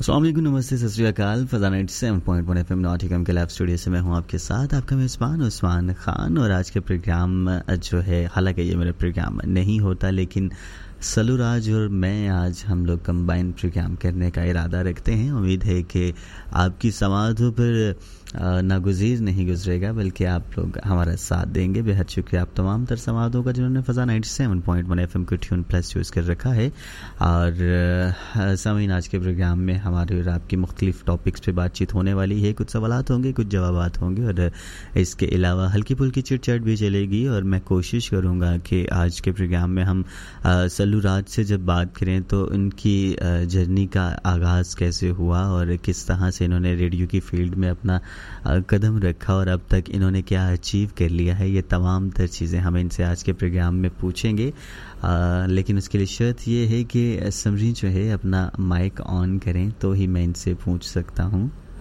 अस्सलाम वालेकुम, नमस्ते, सत श्री अकाल। फज़ान 97.1 FM नॉट एफएम के लाइव स्टूडियो से मैं हूं आपके साथ, आपका मेज़बान उस्मान खान। और आज के प्रोग्राम जो है, हालांकि ये मेरा प्रोग्राम नहीं होता, लेकिन सलूराज और मैं आज हम लोग कंबाइन प्रोग्राम करने का इरादा रखते हैं। उम्मीद है कि आपकी समातों पर नागुज़ीर नहीं गुजरेगा, बल्कि आप लोग हमारा साथ देंगे। बेहद शुक्रिया आप तमाम तर समातों का जिन्होंने फ़ज़ा 97.1 FM को ट्यून प्लस चूज़ कर रखा है। और सामीन, आज के प्रोग्राम में हमारे और आपकी मुख्तलिफ टॉपिक्स पे बातचीत होने वाली है। कुछ सवालात होंगे, कुछ जवाबात होंगे, और इसके अलावा हल्की फुल्की चिट चैट भी चलेगी। और मैं कोशिश करूँगा कि आज के प्रोग्राम में हम सलूराज से जब बात करें तो उनकी जर्नी का आगाज़ कैसे हुआ और किस तरह से इन्होंने रेडियो की फील्ड में अपना कदम रखा और अब तक इन्होंने क्या अचीव कर लिया है, ये तमाम तर चीज़ें हम इनसे आज के प्रोग्राम में पूछेंगे। लेकिन उसके लिए शर्त ये है कि समरी जो है अपना माइक ऑन करें तो ही मैं इनसे पूछ सकता हूँ।